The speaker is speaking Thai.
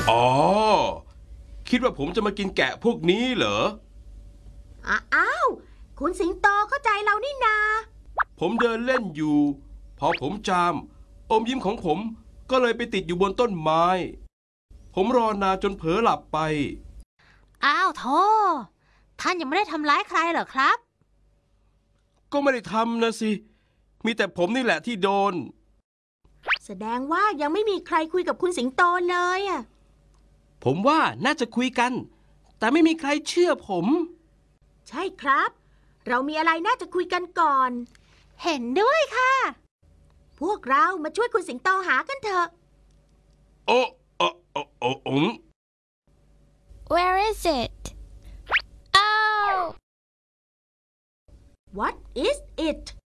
อ๋อคิดว่าผมจะมากินแกะพวกนี้เหรออ้าวคุณสิงโตเข้าใจเรานี่นาผมเดินเล่นอยู่พอผมจามอมยิ้มของผมก็เลยไปติดอยู่บนต้นไม้ผมรอนานจนเผลอหลับไปอ้าวโธ่ท่านยังไม่ได้ทำร้ายใครเหรอครับก็ไม่ได้ทำนะสิมีแต่ผมนี่แหละที่โดนแสดงว่ายังไม่มีใครคุยกับคุณสิงโตเลยอะผมว่าน่าจะคุยกันแต่ไม่มีใครเชื่อผมใช่ครับเรามีอะไรน่าจะคุยกันก่อนเห็นด้วยค่ะพวกเรามาช่วยคุณสิงโตหากันเถอะโอ้โอ้โอ้โอ้ Where is it? Oh! What is it